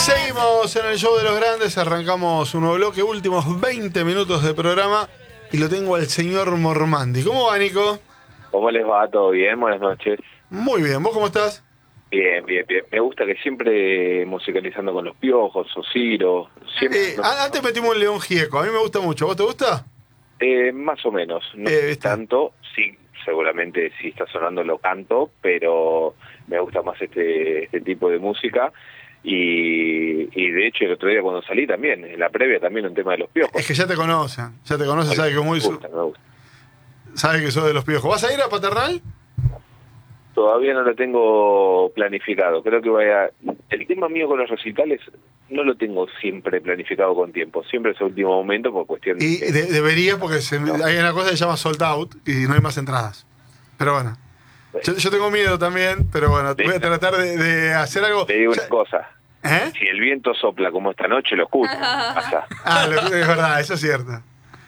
Seguimos en el show de los grandes, arrancamos un nuevo bloque, últimos 20 minutos de programa y lo tengo al señor Mormandi. ¿Cómo va, Nico? ¿Cómo les va? ¿Todo bien? Buenas noches. Muy bien, ¿vos cómo estás? Bien, bien, bien. Me gusta que siempre musicalizando con los Piojos o Ciro. Siempre, Antes metimos un León Gieco, a mí me gusta mucho. ¿Vos te gusta? Más o menos, no tanto. Sí, seguramente si está sonando lo canto, pero me gusta más este tipo de música. Y de hecho el otro día cuando salí también, en la previa también un tema de los Piojos. Es que ya te conocen, sabe que es muy... Me gusta. Sabe que sos de los Piojos. ¿Vas a ir a Paternal? Todavía no lo tengo planificado. Creo que el tema mío con los recitales no lo tengo siempre planificado con tiempo. Siempre es el último momento por cuestión de... Deberías porque hay una cosa que se llama sold out y no hay más entradas. Pero bueno. Yo tengo miedo también, pero bueno, voy a tratar de hacer algo... Te digo una cosa. Si el viento sopla como esta noche, lo escucho. Pasa. Es verdad, eso es cierto.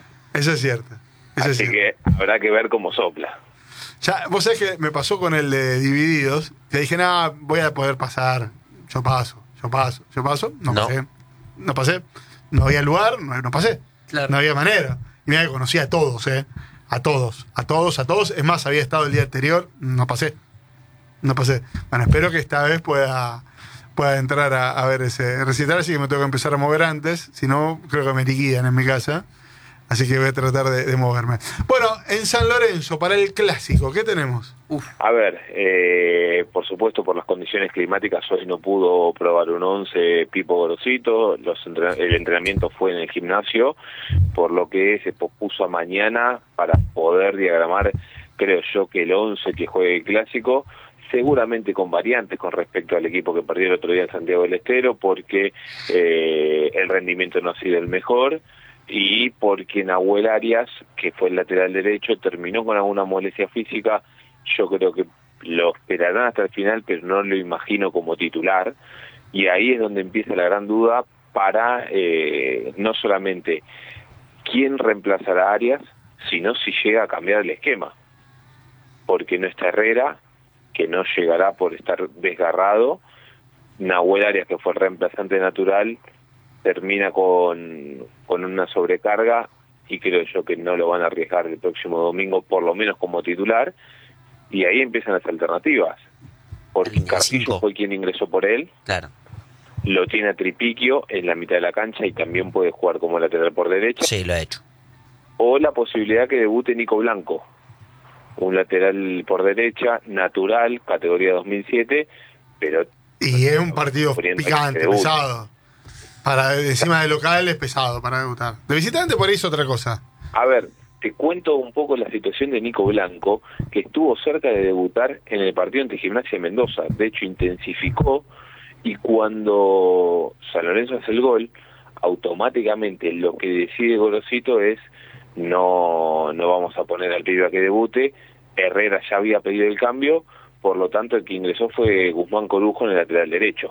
Así que habrá que ver cómo sopla. Ya, vos sabés que me pasó con el de Divididos, que dije, voy a poder pasar, yo paso, no pasé, no había lugar, no pasé, claro. No había manera. Y mira que conocía a todos, a todos, es más, había estado el día anterior, no pasé. Bueno, espero que esta vez pueda entrar a ver ese recital, así que me tengo que empezar a mover antes, si no, creo que me liquidan en mi casa. Así que voy a tratar de moverme. Bueno, en San Lorenzo, para el clásico, ¿qué tenemos? A ver, por supuesto, por las condiciones climáticas, hoy no pudo probar un 11 Pipo Gorosito. El entrenamiento fue en el gimnasio, por lo que se pospuso a mañana para poder diagramar, creo yo, que el 11 que juegue el clásico, seguramente con variantes con respecto al equipo que perdió el otro día en Santiago del Estero, porque el rendimiento no ha sido el mejor. Y porque Nahuel Arias, que fue el lateral derecho, terminó con alguna molestia física. Yo creo que lo esperarán hasta el final, pero no lo imagino como titular. Y ahí es donde empieza la gran duda para no solamente quién reemplazará a Arias, sino si llega a cambiar el esquema. Porque no está Herrera, que no llegará por estar desgarrado. Nahuel Arias, que fue el reemplazante natural, termina con una sobrecarga y creo yo que no lo van a arriesgar el próximo domingo, por lo menos como titular, y ahí empiezan las alternativas, porque Carrillo fue quien ingresó por él, claro. Lo tiene a Tripiquio en la mitad de la cancha y también puede jugar como lateral por derecha. Sí, lo ha hecho. O la posibilidad que debute Nico Blanco, un lateral por derecha, natural, categoría 2007, pero... Y es un partido picante, pesado. Para encima de local es pesado para debutar. De visitante por ahí es otra cosa. A ver, te cuento un poco la situación de Nico Blanco, que estuvo cerca de debutar en el partido ante Gimnasia de Mendoza. De hecho, intensificó, y cuando San Lorenzo hace el gol, automáticamente lo que decide Gorosito es no vamos a poner al pibe a que debute. Herrera ya había pedido el cambio, por lo tanto el que ingresó fue Guzmán Corujo en el lateral derecho.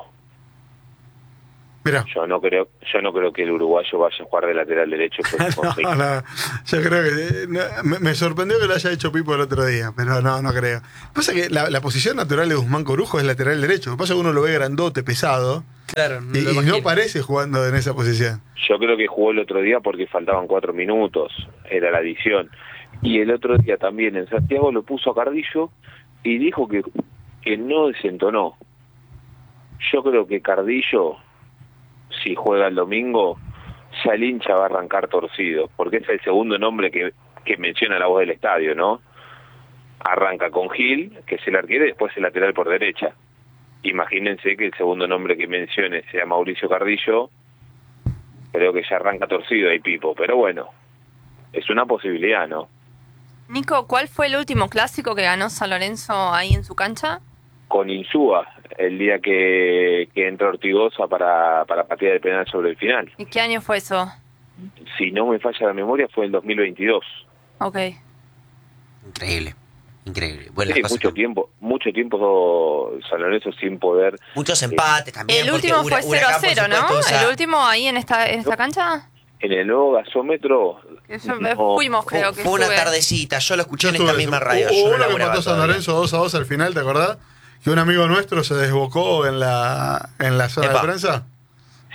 Mirá. Yo no creo que el uruguayo vaya a jugar de lateral derecho. No, yo creo que... me sorprendió que lo haya hecho Pipo el otro día, pero no creo. Pasa que la posición natural de Guzmán Corujo es lateral derecho. Lo que pasa es que uno lo ve grandote, pesado, claro, y no parece jugando en esa posición. Yo creo que jugó el otro día porque faltaban 4 minutos, era la adición. Y el otro día también en Santiago lo puso a Cardillo y dijo que no desentonó. Yo creo que Cardillo, si juega el domingo, ya el hincha va a arrancar torcido, porque es el segundo nombre que menciona la voz del estadio, ¿no? Arranca con Gil, que es el arquero, y después el lateral por derecha. Imagínense que el segundo nombre que mencione sea Mauricio Cardillo, creo que ya arranca torcido ahí Pipo, pero bueno, es una posibilidad, ¿no? Nico, ¿cuál fue el último clásico que ganó San Lorenzo ahí en su cancha? Con Insúa, el día que entra Ortigosa para patear el penal sobre el final. ¿Y qué año fue eso? Si no me falla la memoria, fue el 2022. Ok. Increíble. Sí, mucho tiempo San Lorenzo sin poder... Muchos empates también. El último fue 0-0, ¿no? ¿El último ahí en esta cancha? En el nuevo gasómetro... Fuimos, creo que fue una tardecita, yo lo escuché en esta misma radio. Hubo uno que mató San Lorenzo 2-2 al final, ¿te acordás? Que un amigo nuestro se desbocó en la zona de prensa.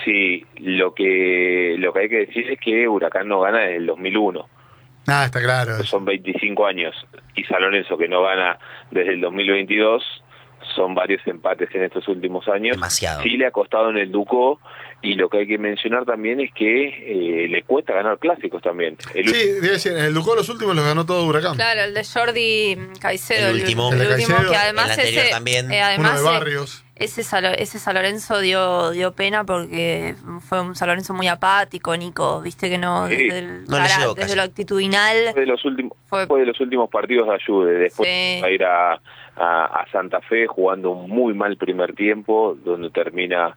Sí, lo que hay que decir es que Huracán no gana desde el 2001. Ah, está claro. Son 25 años. Y San Lorenzo, que no gana desde el 2022, son varios empates en estos últimos años. Demasiado. Sí le ha costado en el Ducó, y lo que hay que mencionar también es que le cuesta ganar clásicos también. Sí, debe decir, en el Ducó los últimos los ganó todo Huracán. Claro, el de Jordi Caicedo. El último. El último, Caicedo. que además El anterior también. además Uno de Barrios. ese San Lorenzo dio pena porque fue un San Lorenzo muy apático, Nico. Viste que no, Sí. No le llegó desde casi. lo actitudinal. Fue Fue- de los últimos partidos de Ayude. Después Sí. va a ir a Santa Fe jugando un muy mal primer tiempo, donde termina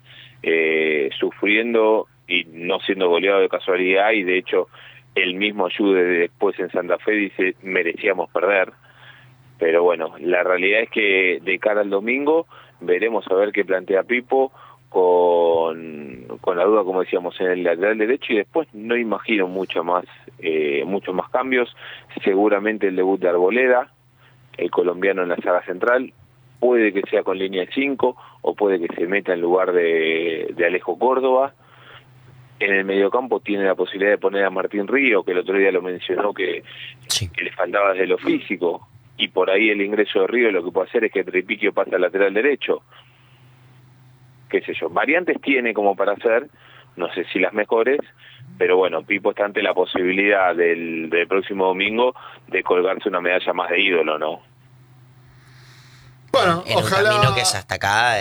sufriendo y no siendo goleado de casualidad, y de hecho el mismo Ayude después en Santa Fe dice merecíamos perder. Pero bueno, la realidad es que de cara al domingo veremos a ver qué plantea Pipo con la duda, como decíamos, en el lateral derecho, y después no imagino muchos más cambios. Seguramente el debut de Arboleda, el colombiano en la saga central, puede que sea con línea de 5 o puede que se meta en lugar de Alejo Córdoba. En el mediocampo tiene la posibilidad de poner a Martín Río, que el otro día lo mencionó que le faltaba desde lo físico, y por ahí el ingreso de Río lo que puede hacer es que Tripiquio pase al lateral derecho. Qué sé yo, variantes tiene como para hacer, no sé si las mejores, pero bueno, Pipo está ante la posibilidad del próximo domingo de colgarse una medalla más de ídolo, ¿no? Bueno, En ojalá. un camino que es hasta acá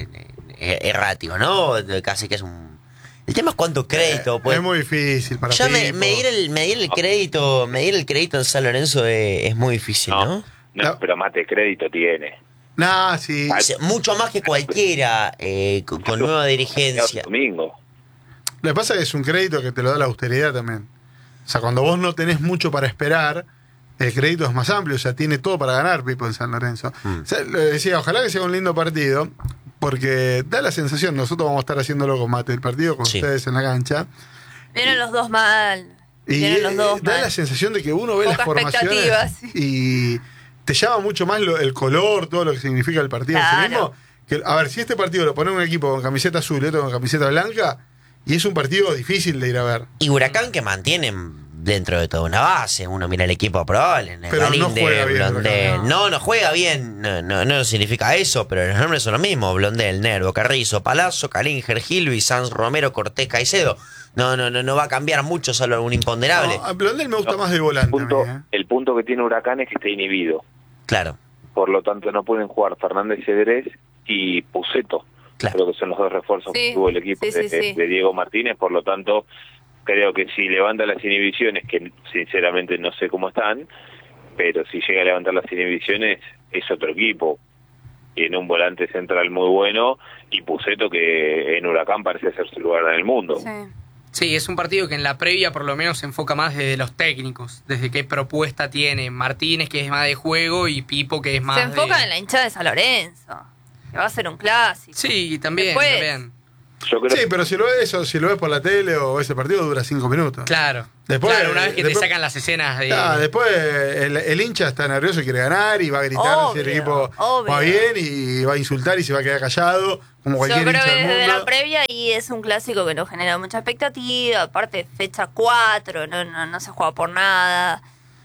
errático, ¿no? Casi que es un... El tema es cuánto crédito. Pues, es muy difícil para ya Pipo. medir el crédito en San Lorenzo es muy difícil, ¿no? No. Pero más de crédito tiene. Nah, sí. Mucho más que cualquiera con nueva dirigencia. Domingo. Lo que pasa es que es un crédito que te lo da la austeridad también. O sea, cuando vos no tenés mucho para esperar, el crédito es más amplio. O sea, tiene todo para ganar Pipo en San Lorenzo. O sea, le decía, ojalá que sea un lindo partido, porque da la sensación, nosotros vamos a estar haciéndolo con Mate el partido, con ustedes en la cancha. Vienen los dos mal. Y Vienen los dos da mal. la sensación de que uno ve Poca las formaciones expectativa, sí. y te llama mucho más el color, todo lo que significa el partido en sí Claro. mismo. Que, a ver, si este partido lo pone un equipo con camiseta azul y otro con camiseta blanca, y es un partido difícil de ir a ver. Y Huracán que mantienen dentro de toda una base. Uno mira el equipo probable. Pero no juega bien, Blondel. Huracán. No juega bien. No significa eso, pero los nombres son los mismos. Blondel, Nervo, Carrizo, Palazzo, Calinger, Gilby, Sanz, Romero, Cortés, Caicedo. No va a cambiar mucho, salvo algún imponderable. No, a Blondel me gusta más de volante. a mí, El punto que tiene Huracán es que está inhibido. Claro. Por lo tanto, no pueden jugar Fernández Cedrés y Puceto. Claro. Creo que son los dos refuerzos Sí, que tuvo el equipo sí, sí. de Diego Martínez. Por lo tanto, creo que si levanta las inhibiciones, que sinceramente no sé cómo están, pero si llega a levantar las inhibiciones, es otro equipo. Tiene un volante central muy bueno y Puceto, que en Huracán parece ser su lugar en el mundo. Sí. Sí, es un partido que en la previa por lo menos se enfoca más desde los técnicos, desde qué propuesta tiene Martínez, que es más de juego, y Pipo, que es más Se enfoca de... en la hinchada de San Lorenzo, que va a ser un clásico. Sí, también, Después- también. Yo creo Sí, pero si lo ves por la tele o ese partido dura 5 minutos. Claro. Después- Claro, una vez que después- te sacan las escenas de... Después el hincha está nervioso y quiere ganar y va a gritar si el Obvio, equipo obvio. va bien y va a insultar y se va a quedar callado, como cualquier Yo creo hincha que del desde mundo. la previa y es un clásico que no genera mucha expectativa, aparte fecha 4, no se juega por nada.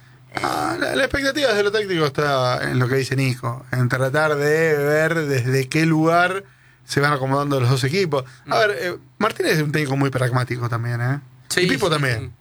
La expectativa desde lo táctico está en lo que dice Nico, en tratar de ver desde qué lugar se van acomodando los dos equipos. A ver, Martínez es un técnico muy pragmático también, ¿eh? Sí, Y Pipo sí, también.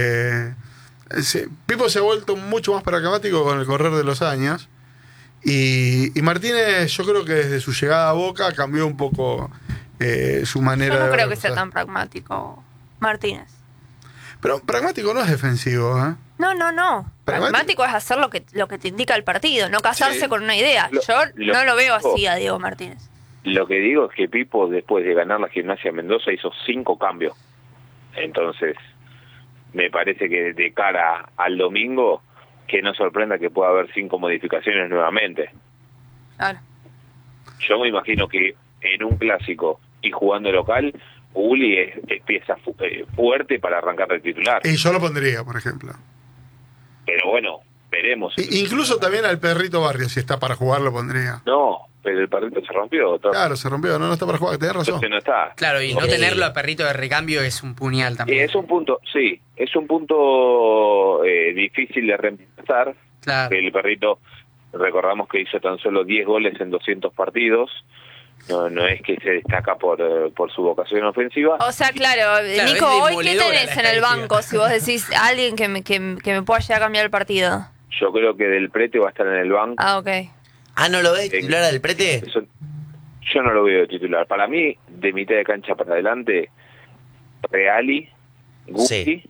Pipo se ha vuelto mucho más pragmático con el correr de los años. Y Martínez, yo creo que desde su llegada a Boca cambió un poco su manera Yo no de creo ver que las sea cosas. tan pragmático Martínez. Pero pragmático no es defensivo, ¿eh? No. Pragmático. Pragmático es hacer lo que te indica el partido, no casarse Sí. con una idea. Yo no lo veo así a Diego Martínez. Lo que digo es que Pipo, después de ganar la Gimnasia Mendoza, hizo 5 cambios. Entonces, me parece que de cara al domingo, que no sorprenda que pueda haber 5 modificaciones nuevamente. Claro. Yo me imagino que en un clásico y jugando local, Uli es pieza fuerte para arrancar de titular. Y yo lo pondría, por ejemplo. Pero bueno, veremos. Incluso también al perrito Barrio, si está para jugar, lo pondría. No, pero el perrito se rompió. Claro, se rompió, no está para jugar, tenés razón. Entonces no está. Claro, y no tenerlo a perrito de recambio es un puñal Y también. es un punto, sí, es un punto difícil de reemplazar. Claro. El perrito, recordamos que hizo tan solo 10 goles en 200 partidos. No es que se destaca por su vocación ofensiva. O sea, claro, Claro, Nico, es hoy ¿qué demoledora tenés la en el estadística. banco si vos decís alguien que me pueda llegar a cambiar el partido? Yo creo que Del Prete va a estar en el banco. Ah, ok. Ah, ¿no lo ves titular del Prete? Eso- yo no lo veo de titular. Para mí, de mitad de cancha para adelante, Reali, Guti, Sí.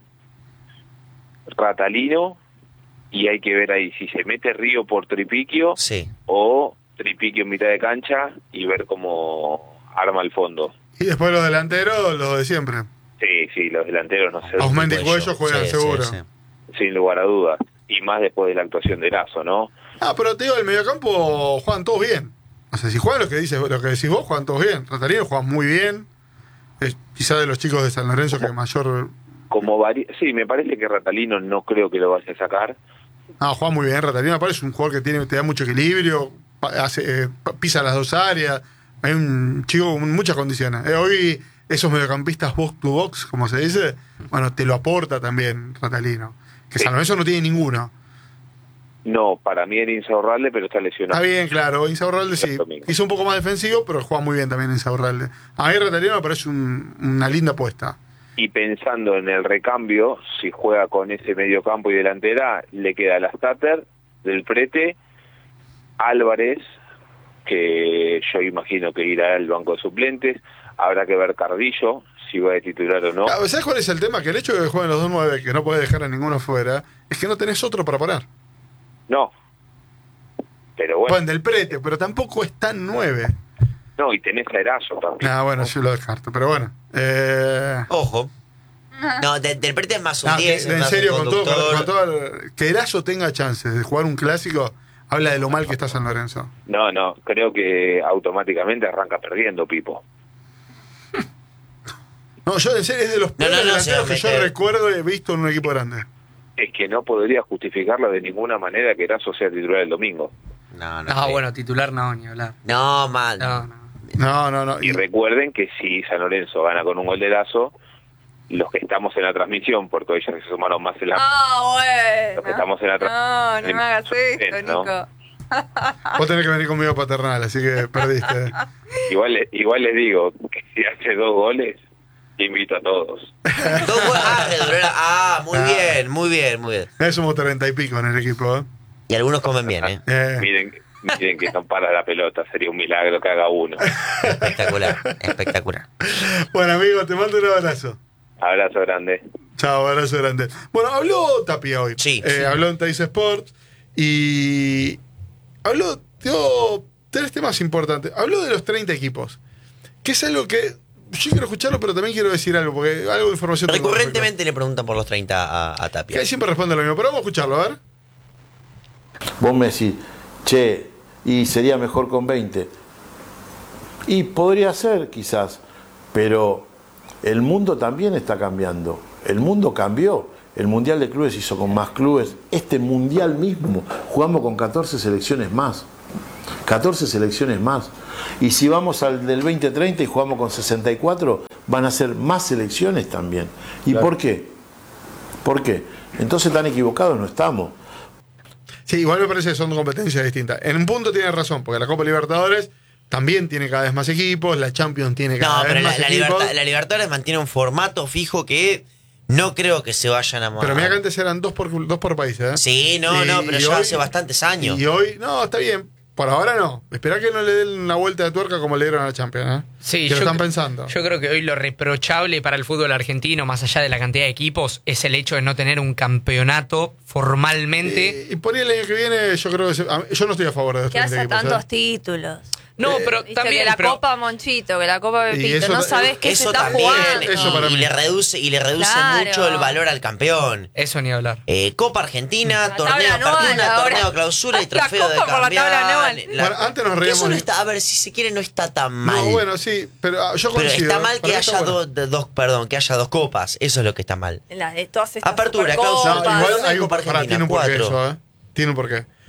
Ratalino, y hay que ver ahí si se mete Río por Tripiquio Sí. o Tripiquio en mitad de cancha y ver cómo arma el fondo. Y después los delanteros, los de siempre. Sí, los delanteros no sé, Osmendi y Cuello juegan Sí, seguro. sí. sin lugar a dudas. Y más después de la actuación de Lazo, ¿no? Ah, pero te digo, el mediocampo juegan todos bien. O sea, si juegan lo que decís vos, juegan todos bien. Ratalino juega muy bien. Es quizá de los chicos de San Lorenzo que mayor... Sí, me parece que Ratalino no creo que lo vaya a sacar. Ah, juega muy bien Ratalino. Me parece un jugador que te da mucho equilibrio, pisa las dos áreas. Hay un chico con muchas condiciones. Hoy esos mediocampistas box to box, como se dice, bueno, te lo aporta también Ratalino. Que Sí. San Lorenzo no tiene ninguno. No, para mí era Insaurralde, pero está lesionado. Está bien, claro. Insaurralde sí. Hizo un poco más defensivo, pero juega muy bien también Insaurralde. A mí Ratalino me parece una linda apuesta. Y pensando en el recambio, si juega con ese medio campo y delantera, le queda la Stater, Del Prete, Álvarez, que yo imagino que irá al banco de suplentes. Habrá que ver Cardillo, si va de titular o no. Claro, ¿sabes cuál es el tema? Que el hecho de que jueguen los 2-9, que no podés dejar a ninguno fuera, es que no tenés otro para poner. No. Pero bueno, Juegan Del Prete, pero tampoco es tan 9. no, y tenés a Erazo también. Ah, bueno, yo lo descarto, pero bueno. Ojo. No, del Prete es más un No, 10. que, es en más serio, un con todo, conductor. que Erazo tenga chances de jugar un clásico, habla de lo mal que está San Lorenzo. No, creo que automáticamente arranca perdiendo Pipo. No, yo en serio es de los peores no, delanteros se va a que yo meter. recuerdo he visto en un equipo grande. Es que no podría justificarlo de ninguna manera que Erazo sea titular el domingo. No, No, sí. bueno, titular no, ni hablar. No, mal. No. No. Y recuerden que si San Lorenzo gana con un gol de Erazo, los que estamos en la transmisión, porque hoy ya se sumaron más en la... Ah, bueno. Los que estamos en la No me hagas esto, ¿no? Nico. Vos tenés que venir conmigo paternal, así que perdiste. Igual les digo que si hace 2 goles, invito a todos. Redolera. Muy bien. Somos 30 y pico en el equipo. Y algunos comen bien, ¿eh? Miren que no para la pelota, sería un milagro que haga uno. Espectacular. Bueno, amigo, te mando un abrazo. Abrazo grande. Chao, abrazo grande. Bueno, habló Tapia hoy. Sí. Habló en Teis Sports y dio 3 temas importantes. Habló de los 30 equipos, que es algo que yo quiero escucharlo, pero también quiero decir algo, porque algo de información tengo Recurrentemente le preguntan por los 30 a que Tapia. ahí siempre responde lo mismo, pero vamos a escucharlo, a ver. Vos me decís, che, y sería mejor con 20. Y podría ser, quizás, pero el mundo también está cambiando. El mundo cambió. El Mundial de Clubes hizo con más clubes. Este Mundial mismo jugamos con 14 selecciones más. 14 selecciones más. Y si vamos al del 2030 y jugamos con 64, van a ser más selecciones también. ¿Y Claro. por qué? ¿Por qué? Entonces tan equivocados no estamos. Sí, igual me parece que son competencias distintas. En un punto tiene razón, porque la Copa Libertadores también tiene cada vez más equipos, la Champions tiene cada No, vez pero más la equipos. la Libertadores mantiene un formato fijo que no creo que se vayan a Pero mira que antes eran dos por país, ¿eh? Sí, no, pero y ya hoy- hace bastantes años. Y hoy, no, está bien. Por ahora no. Esperá que no le den una vuelta de tuerca como le dieron a la Champions, ¿eh? Sí, que lo yo están cre- pensando. Yo creo que hoy lo reprochable para el fútbol argentino, más allá de la cantidad de equipos, es el hecho de no tener un campeonato formalmente. Y por ahí el año que viene, yo creo que yo no estoy a favor de los Que 30 hace equipos, tantos ¿eh? títulos. No, pero Viste también. que la pero- Copa Monchito, que la Copa Y Pepito, eso- no sabes qué se Eso está también, jugando. Eso para y mí. le reduce Claro. mucho el valor al campeón. Eso ni hablar. Copa Argentina, La torneo tabla anual apertura, ahora. torneo clausura y La trofeo de Copa por la tabla campeón. anual. Bueno, antes nos Que reíamos. eso no está, a ver, si se quiere no está tan mal. No, bueno, sí, pero yo pero coincido. está mal Para que mí está haya bueno. que haya dos copas. Eso es lo que está mal. La de todas estas Apertura, Supercopas. clausura, No, Copa igual hay un Argentina, tiene un porqué 4. eso, ¿eh? Tiene un porqué.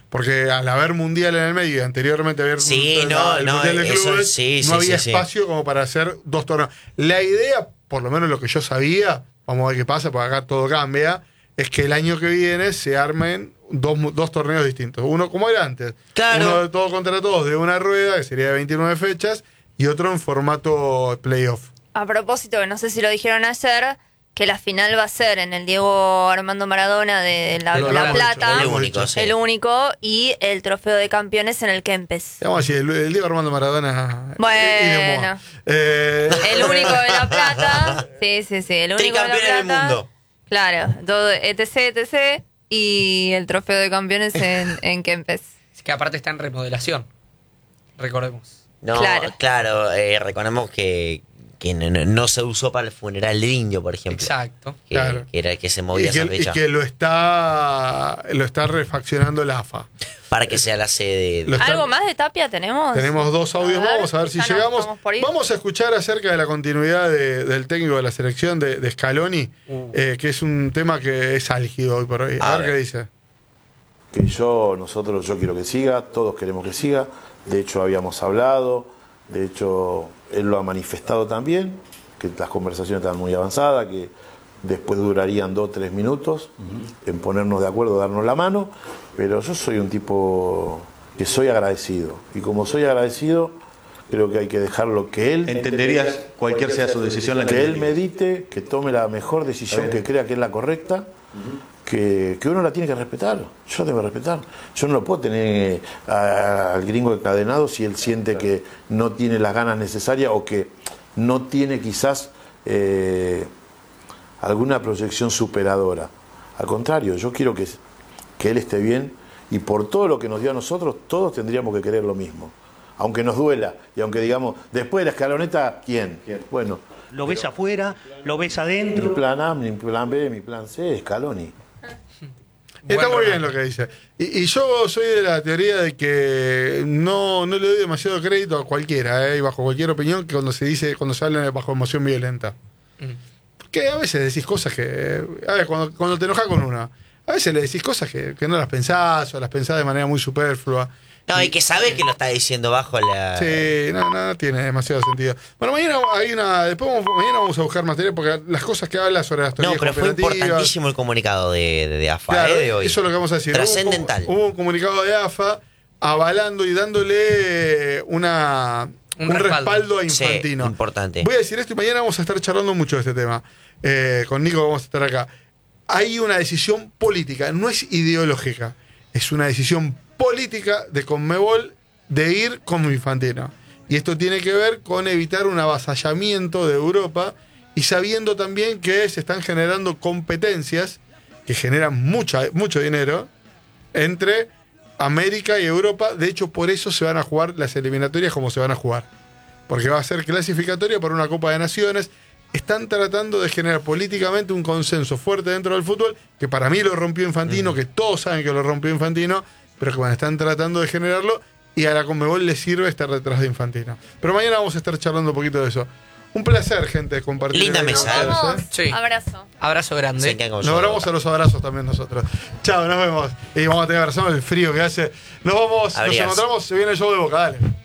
Porque al haber mundial en el medio y anteriormente haber Sí, el no, mundial de eso clubes, sí, no había sí. espacio como para hacer 2 torneos. La idea, por lo menos lo que yo sabía, vamos a ver qué pasa, porque acá todo cambia, es que el año que viene se armen 2 torneos distintos. Uno como era antes. Claro. Uno de todos contra todos de una rueda, que sería de 29 fechas, y otro en formato playoff. A propósito, que no sé si lo dijeron ayer, que la final va a ser en el Diego Armando Maradona de La Plata. El único, sí. El único, y el trofeo de campeones en el Kempes. Vamos a decir, el Diego Armando Maradona. Bueno. El único de La Plata. Sí. El único de La Tricampeón Plata. del mundo. Claro, todo etc. Y el trofeo de campeones en Kempes. Es que aparte está en remodelación. Recordemos. No, claro, recordemos que no se usó para el funeral del indio, por ejemplo. Exacto. Que, Claro. que era el que se movía esa fecha. Y que lo está refaccionando la AFA. Para que sea la sede. ¿Algo más de Tapia tenemos? Tenemos 2 audios, vamos a ver si ya nos llegamos. vamos por ir. Vamos a escuchar acerca de la continuidad del técnico de la selección de Scaloni, que es un tema que es álgido hoy por hoy. A ver qué dice. Que yo quiero que siga, todos queremos que siga, de hecho habíamos hablado, de hecho él lo ha manifestado también, que las conversaciones estaban muy avanzadas, que después durarían 2 o 3 minutos en ponernos de acuerdo, darnos la mano, pero yo soy un tipo que soy agradecido, y como soy agradecido, creo que hay que dejarlo que él... ¿Entenderías cualquier sea su decisión? Que él medite, que tome la mejor decisión que crea que es la correcta, que uno la tiene que respetar. Yo tengo que respetar. Yo no lo puedo tener al gringo encadenado si él siente que no tiene las ganas necesarias o que no tiene quizás alguna proyección superadora. Al contrario, yo quiero que él esté bien, y por todo lo que nos dio a nosotros, todos tendríamos que querer lo mismo. Aunque nos duela, y aunque digamos, después de la escaloneta, ¿quién? Bueno. ¿Lo ves afuera? ¿Lo ves adentro? Mi plan A, mi plan B, mi plan C, Scaloni. Está muy bien lo que dice. Y yo soy de la teoría de que no le doy demasiado crédito a cualquiera, y bajo cualquier opinión, que cuando se habla bajo emoción violenta. Porque a veces decís cosas que... A ver, cuando te enojas con una, a veces le decís cosas que no las pensás, o las pensás de manera muy superflua. No, y que sabes que lo está diciendo bajo la... Sí, no tiene demasiado sentido. Bueno, mañana mañana vamos a buscar material, porque las cosas que habla sobre las teorías No, pero fue importantísimo el comunicado de AFA, claro, de hoy. eso es lo que vamos a decir. Trascendental. Hubo un comunicado de AFA avalando y dándole un respaldo a Infantino. Sí, importante. Voy a decir esto y mañana vamos a estar charlando mucho de este tema. Con Nico vamos a estar acá. Hay una decisión política, no es ideológica. Es una decisión política de Conmebol de ir con Infantino. Y esto tiene que ver con evitar un avasallamiento de Europa, y sabiendo también que se están generando competencias que generan mucho dinero entre América y Europa. De hecho, por eso se van a jugar las eliminatorias como se van a jugar. Porque va a ser clasificatoria para una Copa de Naciones. Están tratando de generar políticamente un consenso fuerte dentro del fútbol, que para mí lo rompió Infantino, que todos saben que lo rompió Infantino, pero que están tratando de generarlo, y a la Conmebol le sirve estar detrás de Infantino. Pero mañana vamos a estar charlando un poquito de eso. Un placer, gente, compartir. Linda mesa. Vamos. Sí. Abrazo. Abrazo grande. Nos abramos a los abrazos también nosotros. Chao, nos vemos. Y vamos a tener razón el frío que hace. Nos vamos, nos encontramos, se viene el show de Boca, dale.